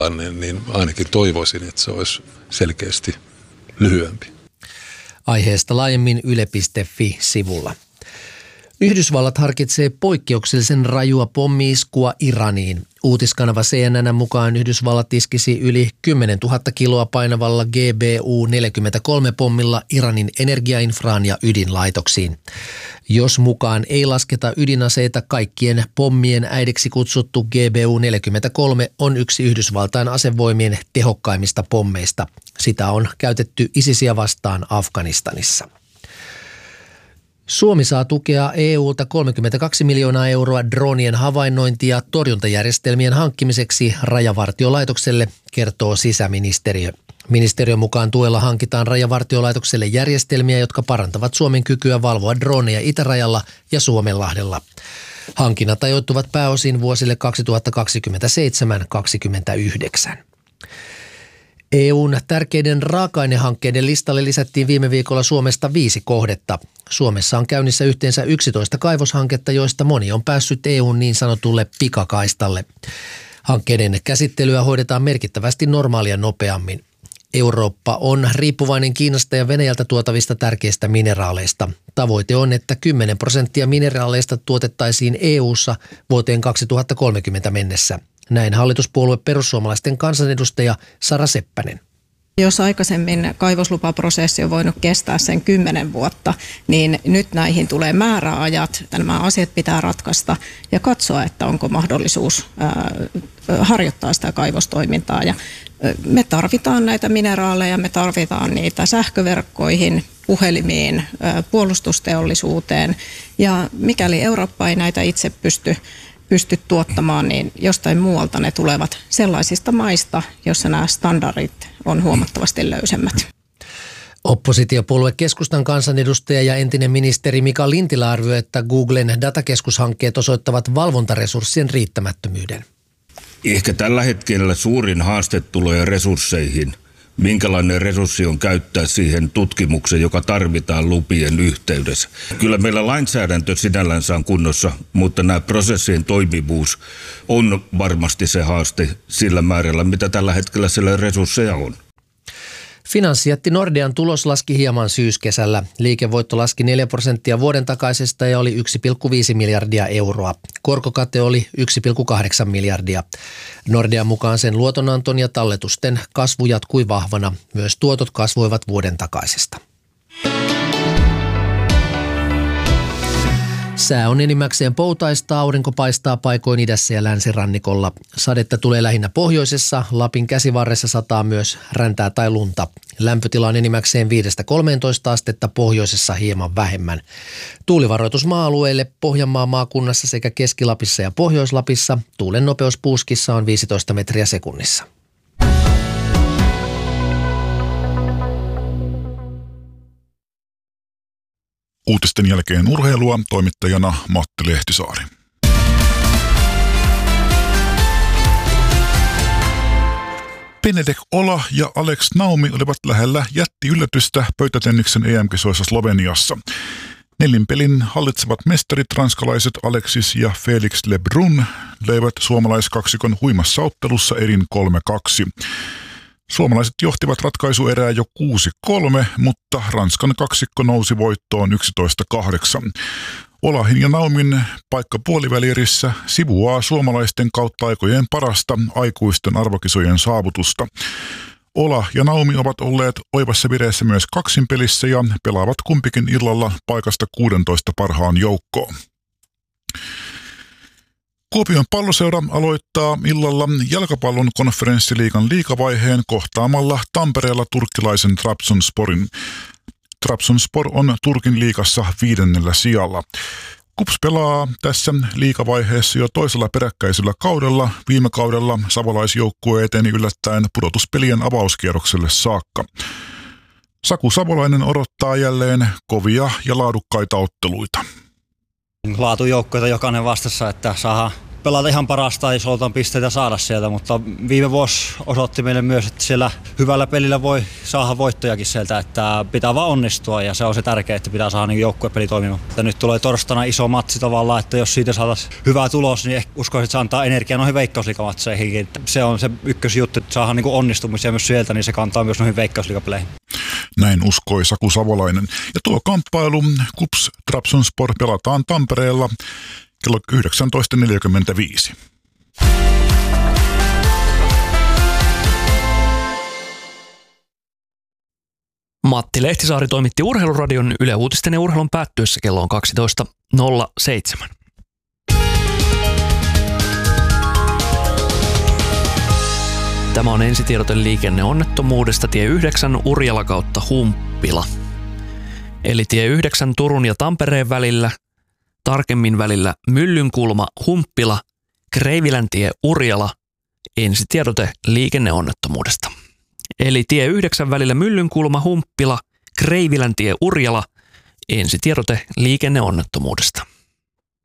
niin ainakin toivoisin, että se olisi selkeästi lyhyempi. Aiheesta laajemmin yle.fi-sivulla. Yhdysvallat harkitsee poikkeuksellisen rajua pommi-iskua Iraniin. Uutiskanava CNN mukaan Yhdysvallat iskisi yli 10 000 kiloa painavalla GBU-43-pommilla Iranin energiainfraan ja ydinlaitoksiin. Jos mukaan ei lasketa ydinaseita, kaikkien pommien äidiksi kutsuttu GBU-43 on yksi Yhdysvaltain asevoimien tehokkaimmista pommeista. Sitä on käytetty ISISiä vastaan Afganistanissa. Suomi saa tukea EU:lta 32 miljoonaa euroa droonien havainnointi- ja torjuntajärjestelmien hankkimiseksi Rajavartiolaitokselle, kertoo sisäministeriö. Ministeriön mukaan tuella hankitaan Rajavartiolaitokselle järjestelmiä, jotka parantavat Suomen kykyä valvoa droneja itärajalla ja Suomenlahdella. Hankinnat ajoittuvat pääosin vuosille 2027-2029. EU:n tärkeiden raaka-ainehankkeiden listalle lisättiin viime viikolla Suomesta 5 kohdetta. Suomessa on käynnissä yhteensä 11 kaivoshanketta, joista moni on päässyt EU:n niin sanotulle pikakaistalle. Hankkeiden käsittelyä hoidetaan merkittävästi normaalia nopeammin. Eurooppa on riippuvainen Kiinasta ja Venäjältä tuotavista tärkeistä mineraaleista. Tavoite on, että 10% mineraaleista tuotettaisiin EU:ssa vuoteen 2030 mennessä. Näin hallituspuolue perussuomalaisten kansanedustaja Sara Seppänen. Jos aikaisemmin kaivoslupaprosessi on voinut kestää sen 10 vuotta, niin nyt näihin tulee määräajat. Nämä asiat pitää ratkaista ja katsoa, että onko mahdollisuus harjoittaa sitä kaivostoimintaa. Ja me tarvitaan näitä mineraaleja, me tarvitaan niitä sähköverkkoihin, puhelimiin, puolustusteollisuuteen. Ja mikäli Eurooppa ei näitä itse pysty tuottamaan, niin jostain muualta ne tulevat sellaisista maista, jossa nämä standardit on huomattavasti löysemmät. Oppositiopuolue Keskustan kansanedustaja ja entinen ministeri Mika Lintilä arvioi, että Googlen datakeskushankkeet osoittavat valvontaresurssien riittämättömyyden. Ehkä tällä hetkellä suurin haaste tulee resursseihin. Minkälainen resurssi on käyttää siihen tutkimukseen, joka tarvitaan lupien yhteydessä. Kyllä meillä lainsäädäntö sinällänsä on kunnossa, mutta nämä prosessien toimivuus on varmasti se haaste sillä määrällä, mitä tällä hetkellä siellä resursseja on. Finanssijätti Nordean tulos laski hieman syyskesällä. Liikevoitto laski 4% vuoden takaisesta ja oli 1,5 miljardia euroa. Korkokate oli 1,8 miljardia. Nordean mukaan sen luotonanton ja talletusten kasvu jatkui vahvana. Myös tuotot kasvoivat vuoden takaisesta. Sää on enimmäkseen poutaista, aurinko paistaa paikoin idässä ja länsirannikolla. Sadetta tulee lähinnä pohjoisessa, Lapin käsivarressa sataa myös räntää tai lunta. Lämpötila on enimmäkseen 5-13 astetta, pohjoisessa hieman vähemmän. Tuulivaroitus maa-alueille Pohjanmaan maakunnassa sekä Keski-Lapissa ja Pohjois-Lapissa. Tuulen nopeus puuskissa on 15 metriä sekunnissa. Uutisten jälkeen urheilua, toimittajana Matti Lehtisaari. Benedek Ola ja Alex Naumi olivat lähellä jättiyllätystä pöytätenniksen EM-kisoissa Sloveniassa. Nelinpelin hallitsevat mestarit ranskalaiset Alexis ja Felix Lebrun löivät suomalaiskaksikon huimassa ottelussa erin 3-2. Suomalaiset johtivat ratkaisuerää jo 6-3, mutta Ranskan kaksikko nousi voittoon 11-8. Olahin ja Naumin paikka puolivälierissä sivuaa suomalaisten kautta aikojen parasta aikuisten arvokisojen saavutusta. Ola ja Naumi ovat olleet oivassa vireessä myös kaksinpelissä ja pelaavat kumpikin illalla paikasta 16 parhaan joukkoon. Kuopion palloseura aloittaa illalla jalkapallon konferenssiliigan liigavaiheen kohtaamalla Tampereella turkkilaisen Trabzonsporin. Trabzonspor on Turkin liigassa 5. sijalla. KuPS pelaa tässä liigavaiheessa jo toisella peräkkäisellä kaudella. Viime kaudella savolaisjoukkue eteni yllättäen pudotuspelien avauskierrokselle saakka. Saku Savolainen odottaa jälleen kovia ja laadukkaita otteluita. Laatujoukkoita jokainen vastassa, että saadaan pelata ihan parasta, jos halutaan pisteitä saada sieltä, mutta viime vuosi osoitti meille myös, että siellä hyvällä pelillä voi saada voittojakin sieltä, että pitää vaan onnistua ja se on se tärkeää, että pitää saada niin joukkuepeli toimimaan. Ja nyt tulee torstaina iso matsi tavallaan, että jos siitä saataisiin hyvä tulos, niin ehkä uskoisin, että se antaa energiaa noihin veikkausliigamatseihin. Se on se ykkösjuttu, että saadaan niin onnistumisia myös sieltä, niin se kantaa myös noihin veikkausliigapeleihin. Näin uskoi Saku Savolainen. Ja tuo kamppailu KuPS Trabzonspor pelataan Tampereella kello 19.45. Matti Lehtisaari toimitti Urheiluradion Yle Uutisten ja urheilun päättyessä kello on 12.07. Tämä on ensitiedote liikenneonnettomuudesta tie 9 Urjala kautta Humppila. Eli tie 9 Turun ja Tampereen välillä, tarkemmin välillä Myllynkulma Humppila, Kreiviläntie Urjala, ensitiedote liikenneonnettomuudesta. Eli tie 9 välillä Myllynkulma Humppila, Kreiviläntie Urjala, ensitiedote liikenneonnettomuudesta.